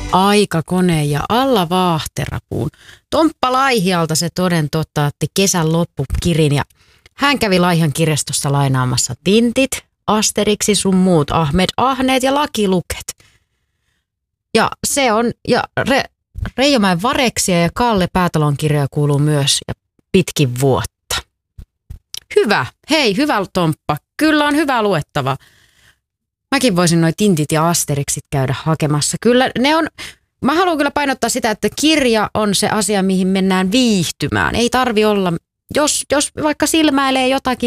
Aikakone ja alla vaahterapuun. Tomppa Laihialta se toden totta otti kesän loppukirin ja hän kävi Laihan kirjastossa lainaamassa Tintit, Asteriksi sun muut Ahmed Ahneet ja Lucky Luket. Ja se on, ja Reijomäen Vareksia ja Kalle Päätalon kirjoja kuuluu myös ja pitkin vuotta. Hyvä, hei hyvä Tomppa, kyllä on hyvä luettava. Mäkin voisin noi Tintit ja Asteriksit käydä hakemassa. Kyllä ne on, mä haluan kyllä painottaa sitä, että kirja on se asia, mihin mennään viihtymään. Ei tarvi olla, jos vaikka silmäilee jotakin